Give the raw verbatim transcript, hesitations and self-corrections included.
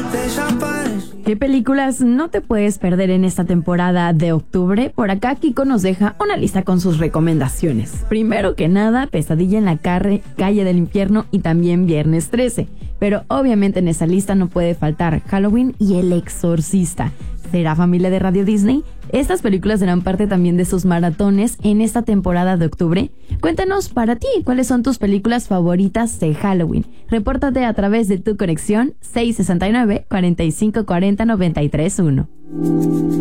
¿Qué películas no te puedes perder en esta temporada de octubre? Por acá Kiko nos deja una lista con sus recomendaciones. Primero que nada, Pesadilla en la carre, Calle del Infierno y también Viernes trece. Pero obviamente en esa lista no puede faltar Halloween y El Exorcista. ¿Será familia de Radio Disney? Estas películas serán parte también de sus maratones en esta temporada de octubre. Cuéntanos para ti cuáles son tus películas favoritas de Halloween. Repórtate a través de tu conexión seis sesenta y nueve, cuarenta y cinco cuarenta, noventa y tres uno.